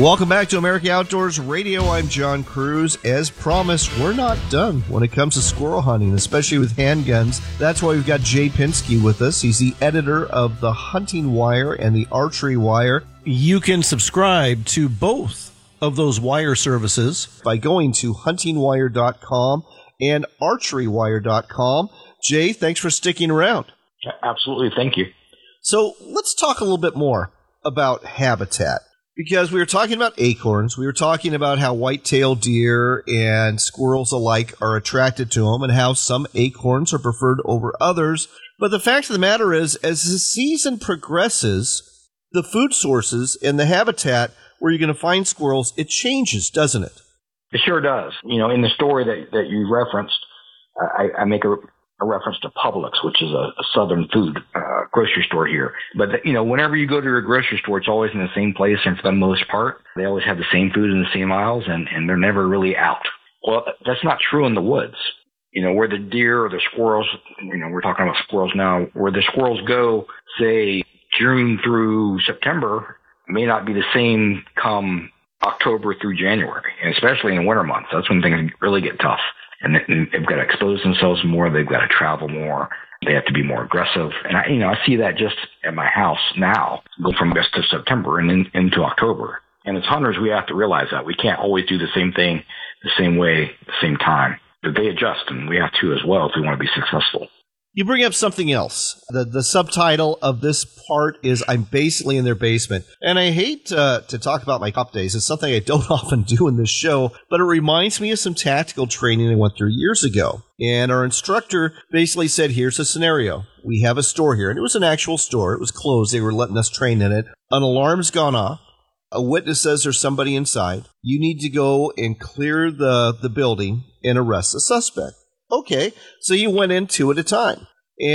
Welcome back to America Outdoors Radio. I'm John Cruz. As promised, we're not done when it comes to squirrel hunting, especially with handguns. That's why we've got Jay Pinsky with us. He's the editor of the Hunting Wire and the Archery Wire. You can subscribe to both of those wire services by going to huntingwire.com and archerywire.com. Jay, thanks for sticking around. Absolutely. Thank you. So let's talk a little bit more about habitat. Because we were talking about acorns, we were talking about how white-tailed deer and squirrels alike are attracted to them and how some acorns are preferred over others. But the fact of the matter is, as the season progresses, the food sources and the habitat where you're going to find squirrels, it changes, doesn't it? It sure does. You know, in the story that you referenced, I make a reference to Publix, which is a southern food grocery store here. But, you know, whenever you go to your grocery store, it's always in the same place, and for the most part, they always have the same food in the same aisles, and they're never really out. Well, that's not true in the woods. You know, where the deer or the squirrels, you know, we're talking about squirrels now, where the squirrels go, say, June through September, may not be the same come October through January, and especially in winter months. That's when things really get tough. And they've got to expose themselves more. They've got to travel more. They have to be more aggressive. And I see that just at my house now, go from August to September and into October. And as hunters, we have to realize that we can't always do the same thing, the same way, the same time. But they adjust, and we have to as well if we want to be successful. You bring up something else. The subtitle of this part is I'm basically in their basement. And I hate to talk about my cop days. It's something I don't often do in this show, but it reminds me of some tactical training I went through years ago. And our instructor basically said, here's a scenario. We have a store here. And it was an actual store. It was closed. They were letting us train in it. An alarm's gone off. A witness says there's somebody inside. You need to go and clear the building and arrest the suspect. Okay, so you went in two at a time.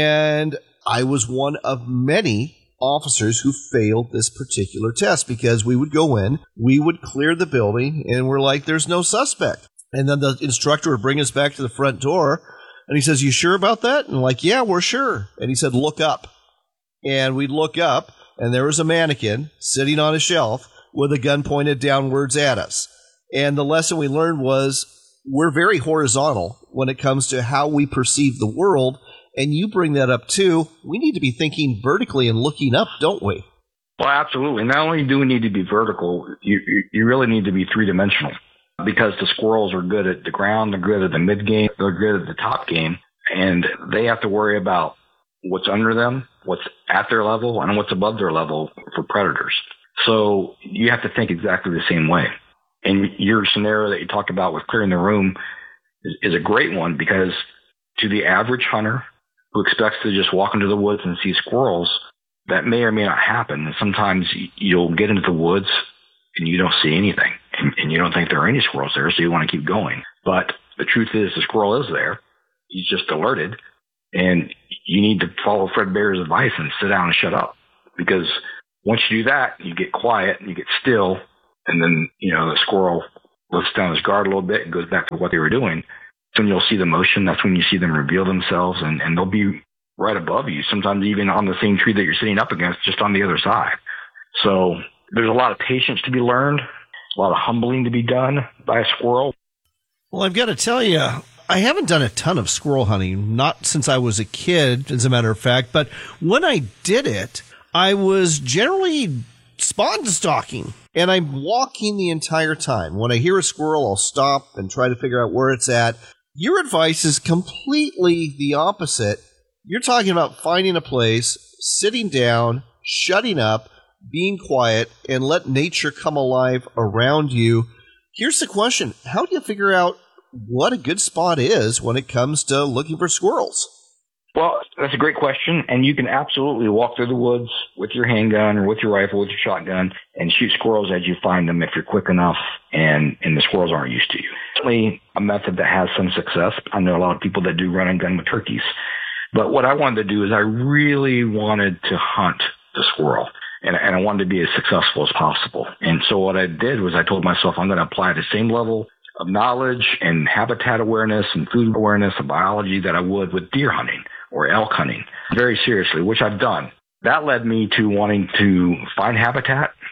And I was one of many officers who failed this particular test because we would go in, we would clear the building, and we're like, there's no suspect. And then the instructor would bring us back to the front door, and he says, you sure about that? And I'm like, yeah, we're sure. And he said, look up. And we'd look up, and there was a mannequin sitting on a shelf with a gun pointed downwards at us. And the lesson we learned was we're very horizontal when it comes to how we perceive the world. And you bring that up, too. We need to be thinking vertically and looking up, don't we? Well, absolutely. Not only do we need to be vertical, you really need to be three-dimensional because the squirrels are good at the ground, they're good at the mid-game, they're good at the top game, and they have to worry about what's under them, what's at their level, and what's above their level for predators. So you have to think exactly the same way. And your scenario that you talked about with clearing the room is a great one because to the average hunter who expects to just walk into the woods and see squirrels, that may or may not happen. And sometimes you'll get into the woods and you don't see anything and you don't think there are any squirrels there, so you want to keep going. But the truth is the squirrel is there. He's just alerted, and you need to follow Fred Bear's advice and sit down and shut up. Because once you do that, you get quiet and you get still, and then, you know, the squirrel lifts down his guard a little bit and goes back to what they were doing. That's when you'll see the motion. That's when you see them reveal themselves, and they'll be right above you, sometimes even on the same tree that you're sitting up against, just on the other side. So there's a lot of patience to be learned, a lot of humbling to be done by a squirrel. Well, I've got to tell you, I haven't done a ton of squirrel hunting, not since I was a kid, as a matter of fact, but when I did it, I was generally spot stalking, and I'm walking the entire time. When I hear a squirrel, I'll stop and try to figure out where it's at. Your advice is completely the opposite. You're talking about finding a place, sitting down, shutting up, being quiet, and let nature come alive around you. Here's the question. How do you figure out what a good spot is when it comes to looking for squirrels? Well, that's a great question, and you can absolutely walk through the woods with your handgun or with your rifle, with your shotgun, and shoot squirrels as you find them if you're quick enough and the squirrels aren't used to you. Certainly a method that has some success. I know a lot of people that do run and gun with turkeys. But what I wanted to do is I really wanted to hunt the squirrel, and I wanted to be as successful as possible. And so what I did was I told myself I'm going to apply the same level of knowledge and habitat awareness and food awareness and biology that I would with deer hunting or elk hunting very seriously, which I've done. That led me to wanting to find habitat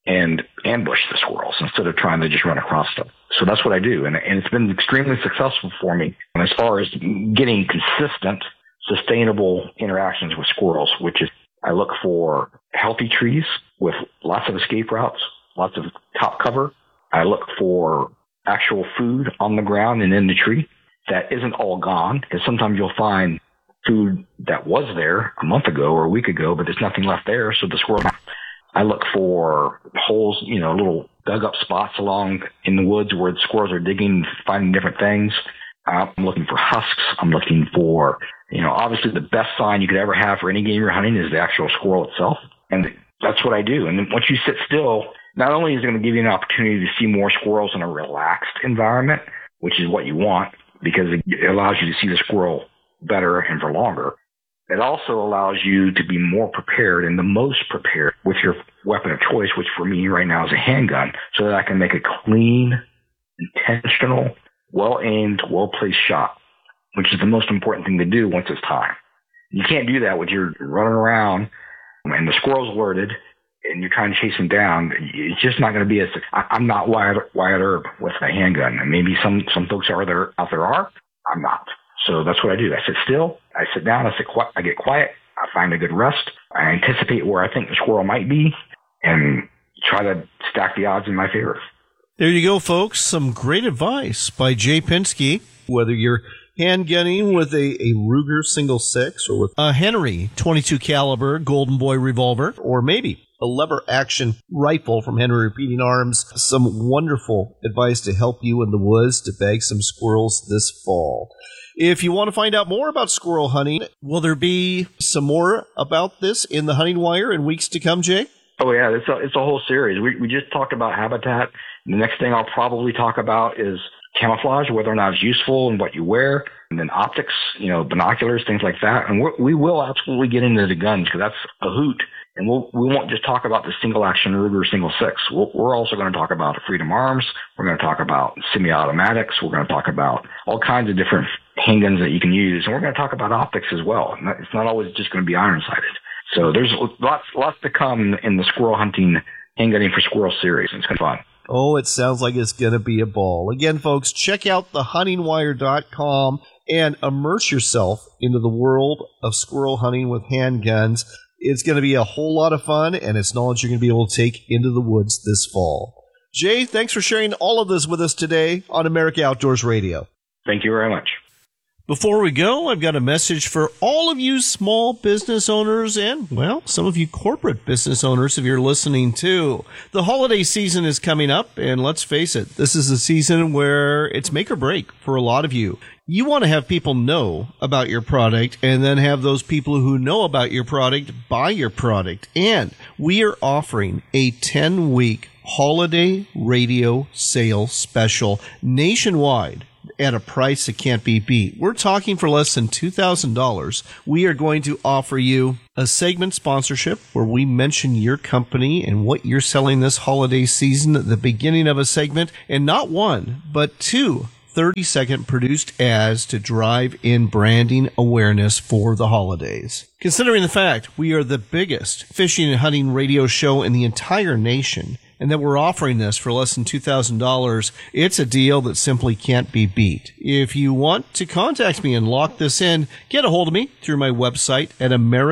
and ambush the squirrels instead of trying to just run across them. So that's what I do. And it's been extremely successful for me. And as far as getting consistent, sustainable interactions with squirrels, which is I look for healthy trees with lots of escape routes, lots of top cover. I look for actual food on the ground and in the tree that isn't all gone, because sometimes you'll find food that was there a month ago or a week ago, but there's nothing left there. So the squirrel, I look for holes, little dug up spots along in the woods where the squirrels are digging, finding different things. I'm looking for husks. I'm looking for, obviously the best sign you could ever have for any game you're hunting is the actual squirrel itself. And that's what I do. And then once you sit still, not only is it going to give you an opportunity to see more squirrels in a relaxed environment, which is what you want because it allows you to see the squirrel better and for longer. It also allows you to be more prepared and the most prepared with your weapon of choice, which for me right now is a handgun, so that I can make a clean, intentional, well-aimed, well-placed shot, which is the most important thing to do once it's time. You can't do that when you're running around and the squirrel's alerted and you're trying to chase him down. It's just not going to be as – I'm not Wyatt Earp with a handgun. And maybe some folks out there are. I'm not. So that's what I do. I sit still. I sit down. I get quiet. I find a good rest. I anticipate where I think the squirrel might be and try to stack the odds in my favor. There you go, folks. Some great advice by Jay Pinsky. Whether you're handgunning with a Ruger single six or with a Henry 22 caliber Golden Boy revolver, or maybe a lever action rifle from Henry Repeating Arms, some wonderful advice to help you in the woods to bag some squirrels this fall. If you want to find out more about squirrel hunting, will there be some more about this in the Hunting Wire in weeks to come, Jay? Oh, yeah. It's a whole series. We just talked about habitat. The next thing I'll probably talk about is camouflage, whether or not it's useful and what you wear, and then optics, binoculars, things like that. And we will absolutely get into the guns because that's a hoot. And we won't just talk about the single-action Ruger single six. We're also going to talk about Freedom Arms. We're going to talk about semi-automatics. We're going to talk about all kinds of different handguns that you can use. And we're going to talk about optics as well. It's not always just going to be iron-sighted. So there's lots to come in the squirrel hunting, handgunning for squirrel series. It's going to be fun. Oh, it sounds like it's going to be a ball. Again, folks, check out thehuntingwire.com and immerse yourself into the world of squirrel hunting with handguns. It's going to be a whole lot of fun, and it's knowledge you're going to be able to take into the woods this fall. Jay, thanks for sharing all of this with us today on America Outdoors Radio. Thank you very much. Before we go, I've got a message for all of you small business owners and, well, some of you corporate business owners if you're listening too. The holiday season is coming up, and let's face it, this is a season where it's make or break for a lot of you. You want to have people know about your product and then have those people who know about your product buy your product. And we are offering a 10-week holiday radio sale special nationwide at a price that can't be beat. We're talking for less than $2,000. We are going to offer you a segment sponsorship where we mention your company and what you're selling this holiday season at the beginning of a segment, and not one, but two 30-second produced ads to drive in branding awareness for the holidays. Considering the fact we are the biggest fishing and hunting radio show in the entire nation, and that we're offering this for less than $2,000, it's a deal that simply can't be beat. If you want to contact me and lock this in, get a hold of me through my website at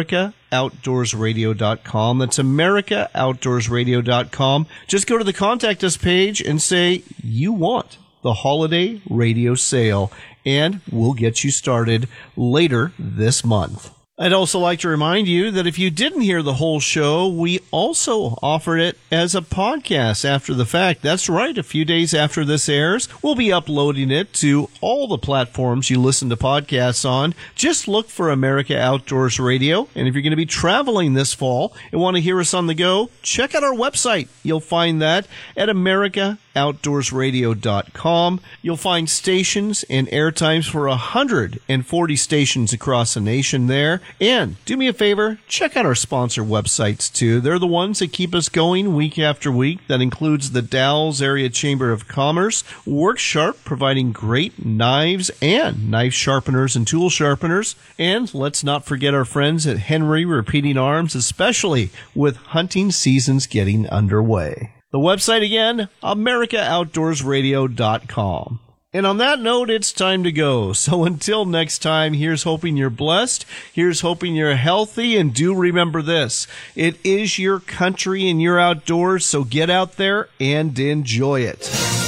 AmericaOutdoorsRadio.com. That's AmericaOutdoorsRadio.com. Just go to the Contact Us page and say you want the holiday radio sale, and we'll get you started later this month. I'd also like to remind you that if you didn't hear the whole show, we also offered it as a podcast after the fact. That's right. A few days after this airs, we'll be uploading it to all the platforms you listen to podcasts on. Just look for America Outdoors Radio. And if you're going to be traveling this fall and want to hear us on the go, check out our website. You'll find that at America AmericaOutdoorsRadio.com. You'll find stations and airtimes for 140 stations across the nation there. And do me a favor, check out our sponsor websites too. They're the ones that keep us going week after week. That includes the Dalles Area Chamber of Commerce, WorkSharp, providing great knives and knife sharpeners and tool sharpeners. And let's not forget our friends at Henry Repeating Arms, especially with hunting seasons getting underway. The website again, AmericaOutdoorsRadio.com. And on that note, it's time to go. So until next time, here's hoping you're blessed. Here's hoping you're healthy. And do remember this. It is your country and your outdoors, so get out there and enjoy it.